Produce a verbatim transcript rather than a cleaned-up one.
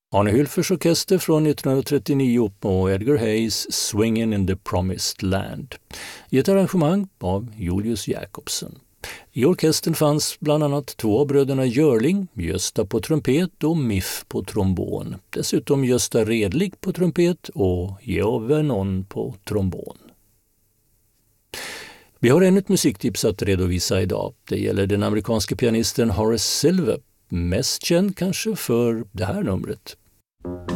Arne Hülfers orkester från nittonhundratrettionio och Edgar Hayes Swingin' in the Promised Land i ett arrangemang av Julius Jacobsen. I orkestern fanns bland annat två av bröderna Görling, Gösta på trumpet och Miff på trombon. Dessutom Gösta Redlik på trumpet och Georg Vernon på trombon. Vi har ännu ett musiktips att redovisa idag. Det gäller den amerikanske pianisten Horace Silver, mest känd kanske för det här numret.